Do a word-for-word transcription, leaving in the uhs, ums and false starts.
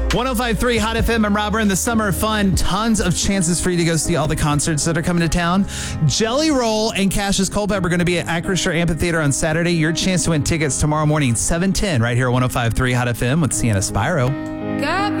ten fifty-three Hot F M and Robert in the summer of fun. Tons of chances for you to go see all the concerts that are coming to town. Jelly Roll and Cassius Culpepper are going to be at Acrisure Amphitheater on Saturday. Your chance to win tickets tomorrow morning, seven ten, right here at ten fifty-three Hot F M with Sienna Spyro. Got